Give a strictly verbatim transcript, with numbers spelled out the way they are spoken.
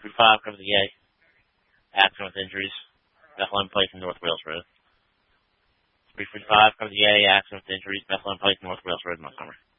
five comes the A. Accident with injuries. Bethlehem Place and North Wales Road. three forty-five comes the A. Accident with injuries. Bethlehem Place and North Wales Road, Montgomery.